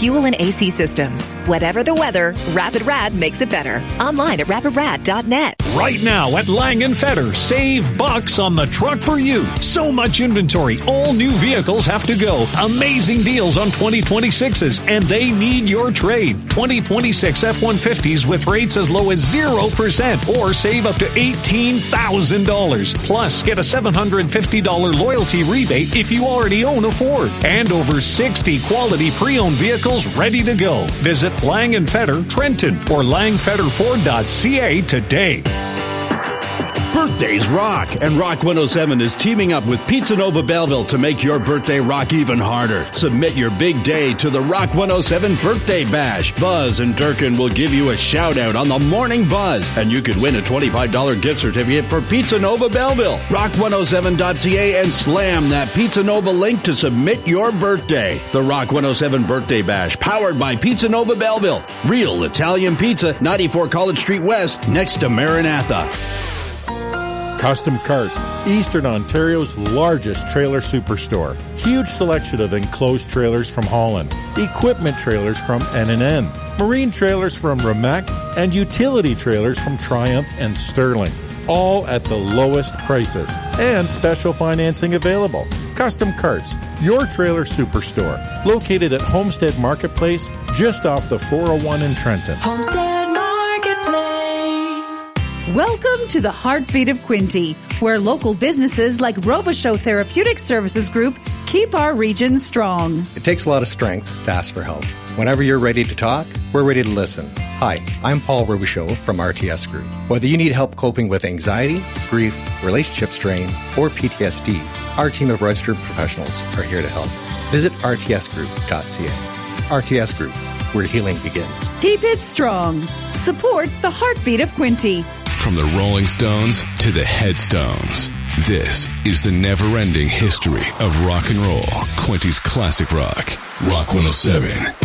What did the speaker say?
fuel and AC systems. Whatever the weather, Rapid Rad makes it better. Online at rapidrad.net. Right now at Lang & Fetter, save bucks on the truck for you. So much inventory. All new vehicles have to go. Amazing deals on 2026s, and they need your trade. 2026 F-150s with rates as low as 0% or save up to $18,000. Plus, get a $750 loyalty rebate if you already own a Ford. And over 60 quality pre-owned vehicles ready to go. Visit Lang & Fetter, Trenton, or langfetterford.ca today. Birthdays rock, and Rock 107 is teaming up with Pizza Nova Belleville to make your birthday rock even harder. Submit your big day to the Rock 107 Birthday Bash. Buzz and Durkin will give you a shout-out on the Morning Buzz, and you could win a $25 gift certificate for Pizza Nova Belleville. Rock107.ca and slam that Pizza Nova link to submit your birthday. The Rock 107 Birthday Bash, powered by Pizza Nova Belleville. Real Italian pizza, 94 College Street West, next to Maranatha. Custom Carts, Eastern Ontario's largest trailer superstore. Huge selection of enclosed trailers from Holland, equipment trailers from N&N, marine trailers from Remac, and utility trailers from Triumph and Sterling. All at the lowest prices and special financing available. Custom Carts, your trailer superstore, located at Homestead Marketplace, just off the 401 in Trenton. Homestead Marketplace. Welcome to the Heartbeat of Quinte, where local businesses like Robichaux Therapeutic Services Group keep our region strong. It takes a lot of strength to ask for help. Whenever you're ready to talk, we're ready to listen. Hi, I'm Paul Robichaux from RTS Group. Whether you need help coping with anxiety, grief, relationship strain, or PTSD, our team of registered professionals are here to help. Visit rtsgroup.ca. RTS Group, where healing begins. Keep it strong. Support the Heartbeat of Quinte. From the Rolling Stones to the Headstones, this is the never-ending history of rock and roll. Quinte's classic rock. Rock 107.